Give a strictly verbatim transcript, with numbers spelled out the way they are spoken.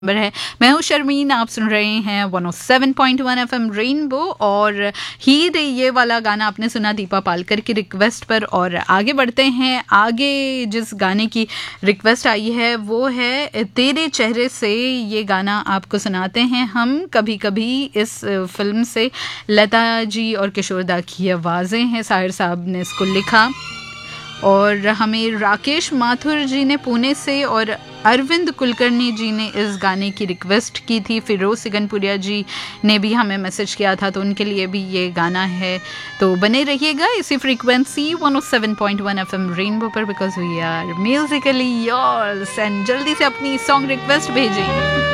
Number है। मैं हूँ शर्मीन, आप सुन रहे हैं one O seven point one FM rainbow और हीर ये वाला गाना आपने सुना दीपा पालकर की रिक्वेस्ट पर। और आगे बढ़ते हैं। आगे जिस गाने की रिक्वेस्ट आई है वो है तेरे चेहरे से। ये गाना आपको सुनाते हैं हम कभी कभी। इस फिल्म से लता जी और किशोरदा की आवाज़ें हैं। साहिर साहब ने इसको लिखा और हमें राकेश माथुर जी ने पुणे से और अरविंद कुलकर्णी जी ने इस गाने की रिक्वेस्ट की थी। फिरोज सिगनपुरिया जी ने भी हमें मैसेज किया था, तो उनके लिए भी ये गाना है। तो बने रहिएगा इसी frequency one O seven point one FM rainbow पर, because we are Musically yours. And जल्दी से अपनी सॉन्ग रिक्वेस्ट भेजें।